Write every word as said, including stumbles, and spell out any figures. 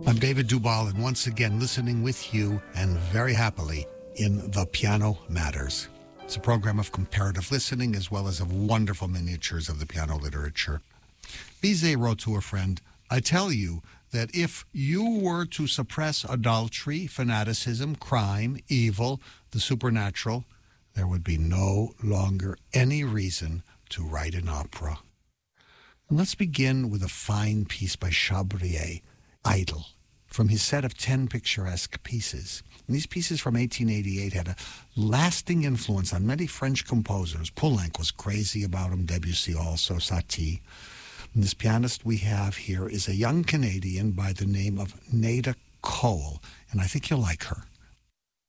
I'm David Dubal, and once again listening with you, and very happily, in The Piano Matters. It's a program of comparative listening as well as of wonderful miniatures of the piano literature. Bizet wrote to a friend, I tell you that if you were to suppress adultery, fanaticism, crime, evil, the supernatural, there would be no longer any reason to write an opera. And let's begin with a fine piece by Chabrier, Idle, from his set of ten picturesque pieces. And these pieces from eighteen eighty-eight had a lasting influence on many French composers. Poulenc was crazy about them, Debussy also, Satie. And this pianist we have here is a young Canadian by the name of Nada Cole, and I think you'll like her.